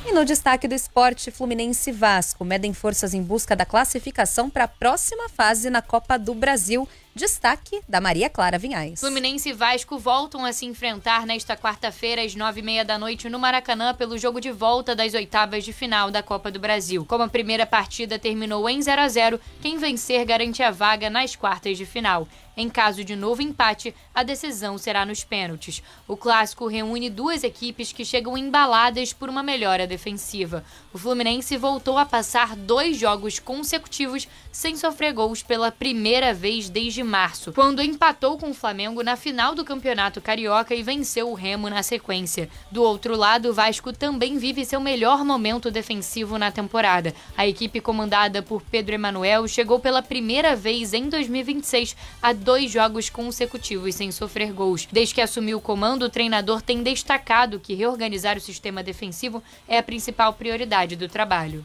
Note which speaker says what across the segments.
Speaker 1: E no destaque do esporte, Fluminense e Vasco medem forças em busca da classificação para a próxima fase na Copa do Brasil. Destaque da Maria Clara Vinhais.
Speaker 2: Fluminense e Vasco voltam a se enfrentar nesta quarta-feira às 9h30 da noite no Maracanã pelo jogo de volta das oitavas de final da Copa do Brasil. Como a primeira partida terminou em 0-0, quem vencer garante a vaga nas quartas de final. Em caso de novo empate, a decisão será nos pênaltis. O clássico reúne duas equipes que chegam embaladas por uma melhora defensiva. O Fluminense voltou a passar 2 jogos consecutivos sem sofrer gols pela primeira vez desde março, quando empatou com o Flamengo na final do Campeonato Carioca e venceu o Remo na sequência. Do outro lado, o Vasco também vive seu melhor momento defensivo na temporada. A equipe comandada por Pedro Emanuel chegou pela primeira vez em 2026 a 2 jogos consecutivos sem sofrer gols. Desde que assumiu o comando, o treinador tem destacado que reorganizar o sistema defensivo é a principal prioridade do trabalho.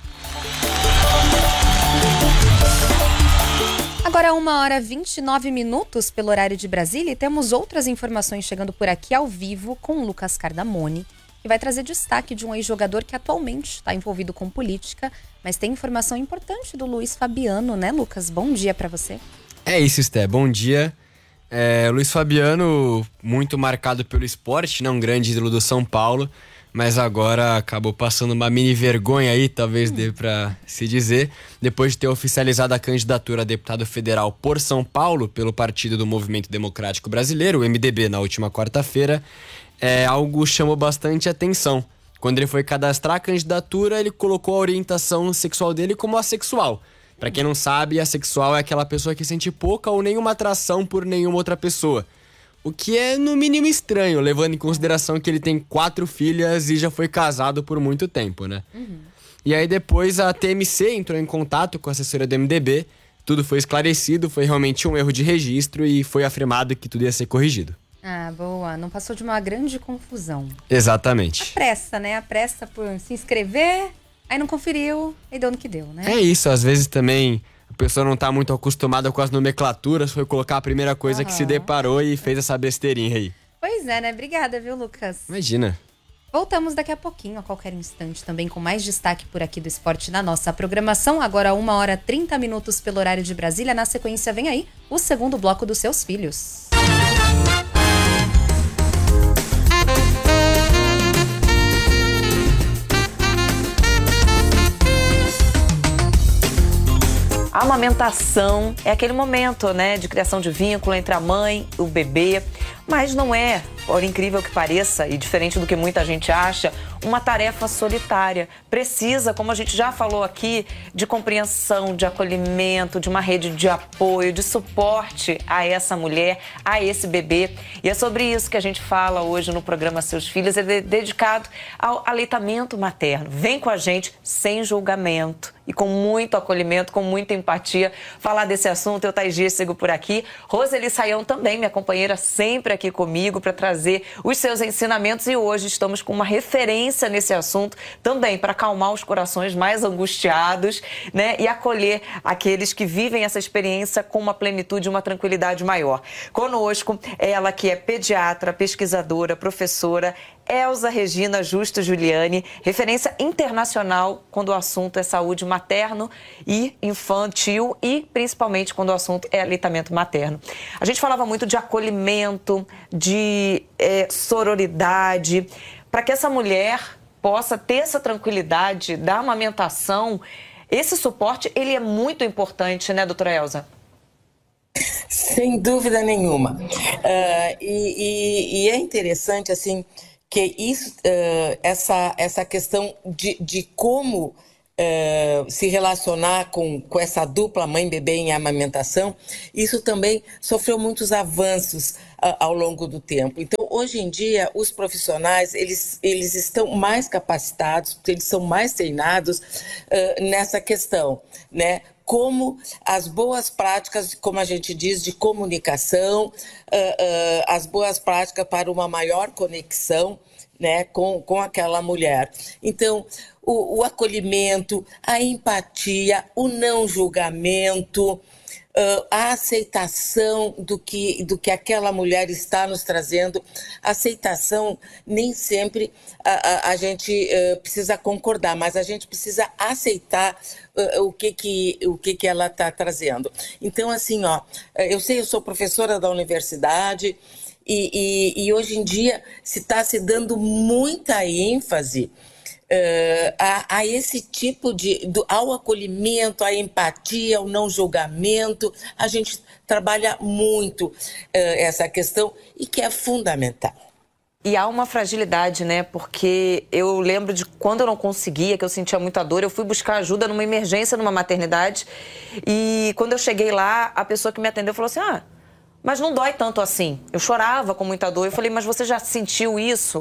Speaker 1: Agora 1h29 pelo horário de Brasília e temos outras informações chegando por aqui ao vivo com o Lucas Cardamone, que vai trazer destaque de um ex-jogador que atualmente está envolvido com política, mas tem informação importante do Luiz Fabiano, né, Lucas? Bom dia para você.
Speaker 3: É isso, Esté. Bom dia. Luiz Fabiano, muito marcado pelo esporte, né? Um grande ídolo do São Paulo, mas agora acabou passando uma mini vergonha aí, talvez dê pra se dizer, depois de ter oficializado a candidatura a deputado federal por São Paulo pelo Partido do Movimento Democrático Brasileiro, o MDB, na última quarta-feira. Algo chamou bastante atenção. Quando ele foi cadastrar a candidatura, ele colocou a orientação sexual dele como assexual. Pra quem não sabe, assexual é aquela pessoa que sente pouca ou nenhuma atração por nenhuma outra pessoa. O que é, no mínimo, estranho, levando em consideração que ele tem 4 filhas e já foi casado por muito tempo, né? E aí depois a TMC entrou em contato com a assessora do MDB, tudo foi esclarecido, foi realmente um erro de registro e foi afirmado que tudo ia ser corrigido.
Speaker 1: Ah, boa. Não passou de uma grande confusão.
Speaker 3: Exatamente.
Speaker 1: A pressa, né? A pressa por se inscrever, aí não conferiu, aí deu no que deu, né?
Speaker 3: É isso, às vezes também a pessoa não tá muito acostumada com as nomenclaturas, foi colocar a primeira coisa que se deparou e fez essa besteirinha aí.
Speaker 1: Pois é, né? Obrigada, viu, Lucas?
Speaker 3: Imagina.
Speaker 1: Voltamos daqui a pouquinho, a qualquer instante, também com mais destaque por aqui do esporte na nossa programação. Agora 1h30 pelo horário de Brasília. Na sequência vem aí o segundo bloco dos Seus Filhos.
Speaker 4: A amamentação é aquele momento, né, de criação de vínculo entre a mãe e o bebê, mas não é, por incrível que pareça, e diferente do que muita gente acha, uma tarefa solitária. Precisa, como a gente já falou aqui, de compreensão, de acolhimento, de uma rede de apoio, de suporte a essa mulher, a esse bebê. E é sobre isso que a gente fala hoje no programa Seus Filhos, dedicado ao aleitamento materno. Vem com a gente sem julgamento e com muito acolhimento, com muita empatia, falar desse assunto. Eu, Thaís Dias, sigo por aqui. Roseli Saião também, minha companheira, sempre aqui comigo para trazer os seus ensinamentos. E hoje estamos com uma referência nesse assunto também para acalmar os corações mais angustiados, né? E acolher aqueles que vivem essa experiência com uma plenitude e uma tranquilidade maior. Conosco, ela que é pediatra, pesquisadora, professora, Elza Regina Justo Giuliani, referência internacional quando o assunto é saúde materno e infantil e principalmente quando o assunto é aleitamento materno. A gente falava muito de acolhimento, de sororidade, para que essa mulher possa ter essa tranquilidade da amamentação. Esse suporte, ele é muito importante, né, doutora Elza?
Speaker 5: Sem dúvida nenhuma. E é interessante, assim, que isso, essa questão de como se relacionar com essa dupla mãe-bebê em amamentação, isso também sofreu muitos avanços ao longo do tempo. Então, hoje em dia, os profissionais, eles estão mais capacitados, eles são mais treinados nessa questão, né? Como as boas práticas, como a gente diz, de comunicação, as boas práticas para uma maior conexão, né, com aquela mulher. Então, o acolhimento, a empatia, o não julgamento, a aceitação do que aquela mulher está nos trazendo. A aceitação, nem sempre a gente precisa concordar, mas a gente precisa aceitar o que ela está trazendo. Então, assim, eu sou professora da universidade e hoje em dia está se dando muita ênfase a esse tipo ao acolhimento, à empatia, ao não julgamento. A gente trabalha muito essa questão e que é fundamental.
Speaker 4: E há uma fragilidade, né? Porque eu lembro de quando eu não conseguia, que eu sentia muita dor, eu fui buscar ajuda numa emergência, numa maternidade. E quando eu cheguei lá, a pessoa que me atendeu falou assim, mas não dói tanto assim. Eu chorava com muita dor. Eu falei, mas você já sentiu isso?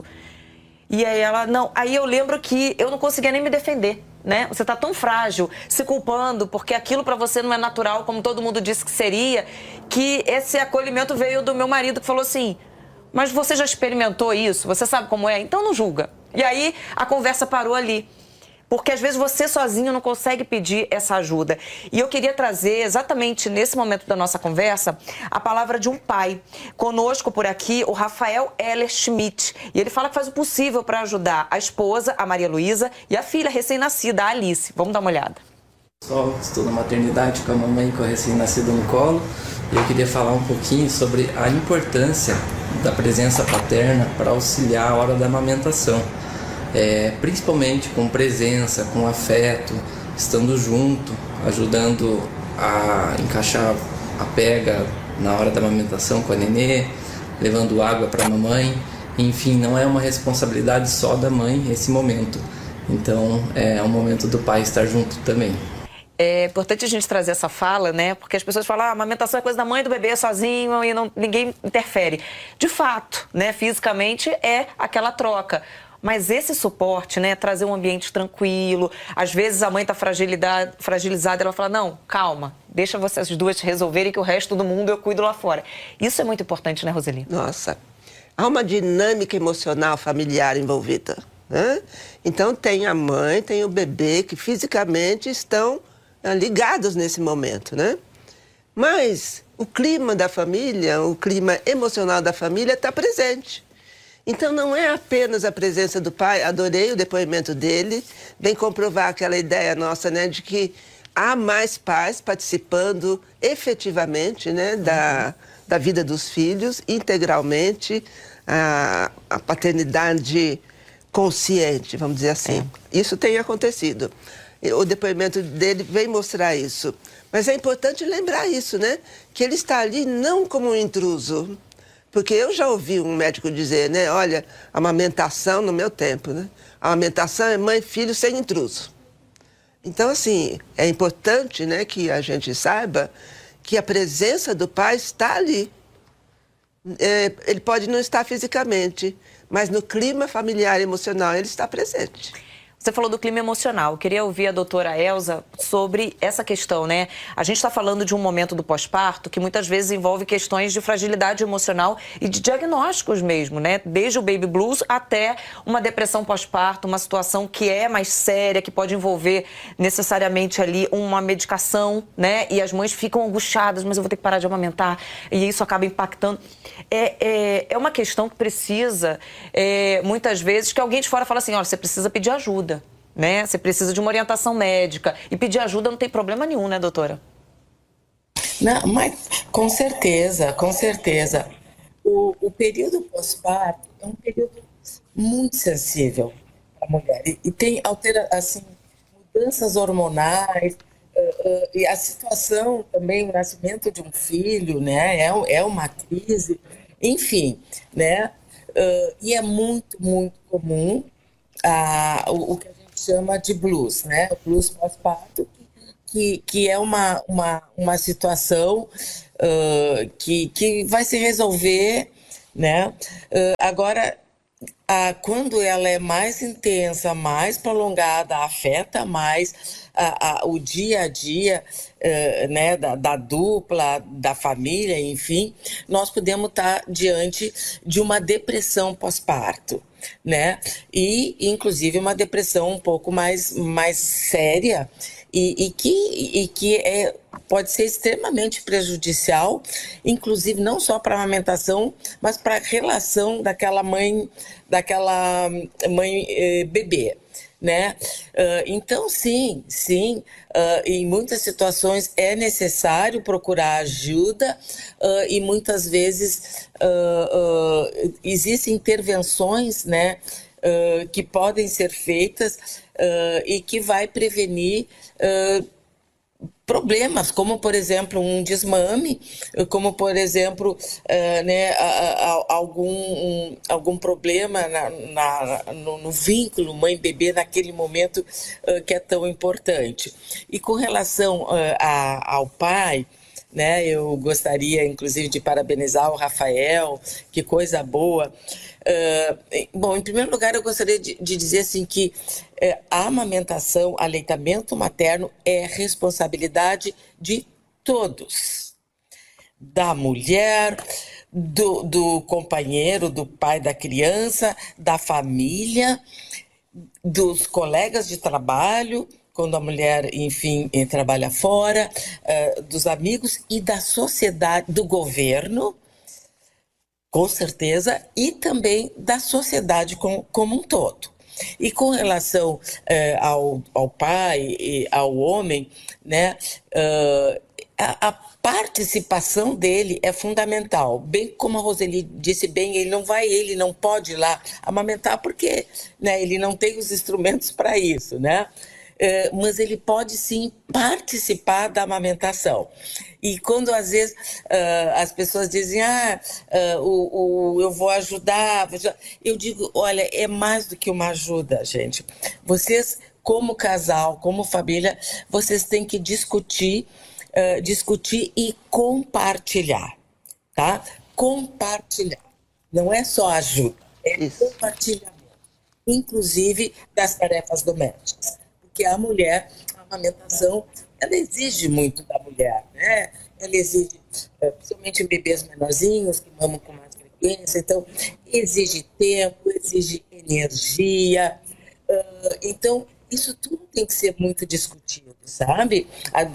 Speaker 4: E aí ela, não. Aí eu lembro que eu não conseguia nem me defender, né? Você tá tão frágil, se culpando, porque aquilo pra você não é natural, como todo mundo disse que seria, que esse acolhimento veio do meu marido, que falou assim, mas você já experimentou isso? Você sabe como é? Então não julga. E aí a conversa parou ali. Porque às vezes você sozinho não consegue pedir essa ajuda. E eu queria trazer exatamente nesse momento da nossa conversa a palavra de um pai. Conosco por aqui o Rafael Heller Schmidt. E ele fala que faz o possível para ajudar a esposa, a Maria Luísa, e a filha recém-nascida, a Alice. Vamos dar uma olhada.
Speaker 6: Estou na maternidade com a mamãe com a recém-nascida no colo. E eu queria falar um pouquinho sobre a importância da presença paterna para auxiliar a hora da amamentação. Principalmente com presença, com afeto, estando junto, ajudando a encaixar a pega na hora da amamentação com a nenê, levando água para a mamãe. Enfim, não é uma responsabilidade só da mãe esse momento. Então, é um momento do pai estar junto também.
Speaker 4: É importante a gente trazer essa fala, né? Porque as pessoas falam, a amamentação é coisa da mãe e do bebê sozinho e ninguém interfere. De fato, né? Fisicamente é aquela troca. Mas esse suporte, né, trazer um ambiente tranquilo, às vezes a mãe está fragilizada, ela fala, não, calma, deixa vocês duas resolverem que o resto do mundo eu cuido lá fora. Isso é muito importante, né, Roseli?
Speaker 7: Nossa, há uma dinâmica emocional familiar envolvida, né? Então tem a mãe, tem o bebê que fisicamente estão ligados nesse momento, né? Mas o clima da família, o clima emocional da família está presente. Então, não é apenas a presença do pai, adorei o depoimento dele, vem comprovar aquela ideia nossa, né, de que há mais pais participando efetivamente, né, da vida dos filhos, integralmente, a paternidade consciente, vamos dizer assim. Isso tem acontecido. O depoimento dele vem mostrar isso. Mas é importante lembrar isso, né, que ele está ali não como um intruso. Porque eu já ouvi um médico dizer, né, olha, amamentação no meu tempo, né? A amamentação é mãe e filho sem intruso. Então, assim, é importante, né, que a gente saiba que a presença do pai está ali. Ele pode não estar fisicamente, mas no clima familiar e emocional ele está presente.
Speaker 4: Você falou do clima emocional. Eu queria ouvir a doutora Elza sobre essa questão, né? A gente está falando de um momento do pós-parto que muitas vezes envolve questões de fragilidade emocional e de diagnósticos mesmo, né? Desde o baby blues até uma depressão pós-parto, uma situação que é mais séria, que pode envolver necessariamente ali uma medicação, né? E as mães ficam angustiadas, mas eu vou ter que parar de amamentar. E isso acaba impactando. É uma questão que precisa, muitas vezes, que alguém de fora fala assim, olha, você precisa pedir ajuda. Né? Você precisa de uma orientação médica. E pedir ajuda não tem problema nenhum, né, doutora?
Speaker 5: Não, mas com certeza, com certeza. O período pós-parto é um período muito sensível para a mulher. E tem mudanças hormonais, e a situação também, o nascimento de um filho, né? É uma crise, enfim, né? E é muito, muito comum o que a gente chama de blues, né? O blues pós-parto, que é uma situação que vai se resolver, né? Agora, quando ela é mais intensa, mais prolongada, afeta mais o dia a dia, né, da dupla, da família, enfim, nós podemos estar diante de uma depressão pós-parto, né? E, inclusive, uma depressão um pouco mais séria e que pode ser extremamente prejudicial, inclusive não só para a amamentação, mas para a relação daquela mãe bebê. Né? Então, sim, em muitas situações é necessário procurar ajuda e muitas vezes existem intervenções, né, que podem ser feitas e que vai prevenir problemas, como, por exemplo, um desmame, como, por exemplo, né, algum problema no vínculo mãe-bebê naquele momento que é tão importante. E com relação ao pai, né, eu gostaria, inclusive, de parabenizar o Rafael, que coisa boa. Bom, em primeiro lugar, eu gostaria de dizer assim que a amamentação, aleitamento materno é responsabilidade de todos. Da mulher, do companheiro, do pai da criança, da família, dos colegas de trabalho, quando a mulher, enfim, trabalha fora, dos amigos e da sociedade, do governo, com certeza, e também da sociedade como um todo. E com relação ao pai e ao homem, né, a participação dele é fundamental. Bem como a Roseli disse bem, ele não pode ir lá amamentar porque, né, ele não tem os instrumentos para isso, né? Mas ele pode sim participar da amamentação. E quando às vezes as pessoas dizem, eu vou ajudar, eu digo, olha, é mais do que uma ajuda, gente. Vocês, como casal, como família, vocês têm que discutir e compartilhar, tá? Compartilhar. Não é só ajuda, é compartilhamento, inclusive das tarefas domésticas. Porque a mulher, a amamentação, ela exige muito da mulher, né? Ela exige, principalmente em bebês menorzinhos, que mamam com mais frequência, então exige tempo, exige energia. Então, isso tudo tem que ser muito discutido, sabe?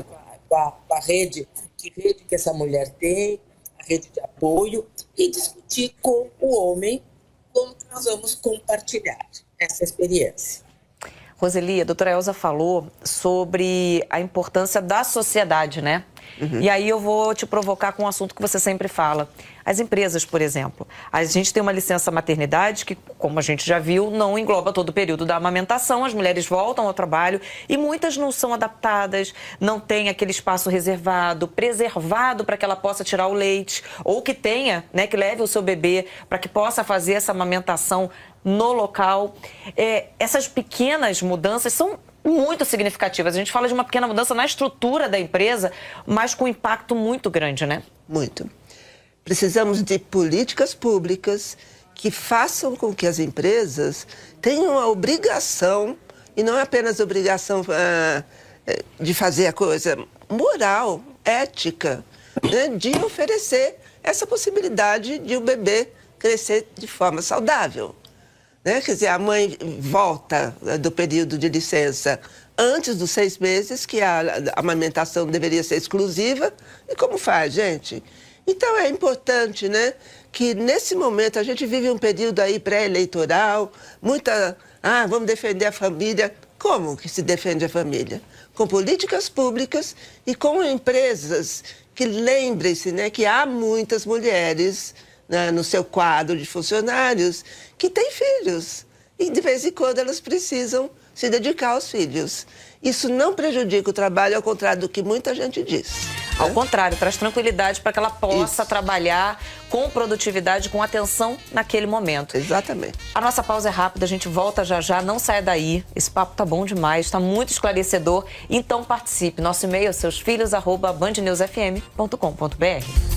Speaker 5: A rede que essa mulher tem, a rede de apoio, e discutir com o homem como nós vamos compartilhar essa experiência.
Speaker 4: Roseli, a doutora Elza falou sobre a importância da sociedade, né? Uhum. E aí eu vou te provocar com um assunto que você sempre fala. As empresas, por exemplo. A gente tem uma licença maternidade que, como a gente já viu, não engloba todo o período da amamentação. As mulheres voltam ao trabalho e muitas não são adaptadas, não tem aquele espaço reservado, preservado para que ela possa tirar o leite, ou que tenha, né, que leve o seu bebê para que possa fazer essa amamentação no local. Essas pequenas mudanças são muito significativas. A gente fala de uma pequena mudança na estrutura da empresa, mas com impacto muito grande, né? Muito. Precisamos de políticas públicas que façam com que as empresas tenham a obrigação, e não é apenas obrigação de fazer a coisa moral, ética, né, de oferecer essa possibilidade de o bebê crescer de forma saudável. Né? Quer dizer, a mãe volta do período de licença antes dos 6 meses, que a amamentação deveria ser exclusiva. E como faz, gente? Então é importante, né, que nesse momento a gente vive um período aí pré-eleitoral, vamos defender a família. Como que se defende a família? Com políticas públicas e com empresas que, lembrem-se, né, que há muitas mulheres, né, no seu quadro de funcionários que têm filhos. E de vez em quando elas precisam se dedicar aos filhos. Isso não prejudica o trabalho, ao contrário do que muita gente diz. Ao contrário, traz tranquilidade para que ela possa trabalhar com produtividade, com atenção naquele momento. Exatamente. A nossa pausa é rápida, a gente volta já já, não saia daí. Esse papo tá bom demais, está muito esclarecedor. Então participe. Nosso e-mail é seusfilhos@bandnewsfm.com.br.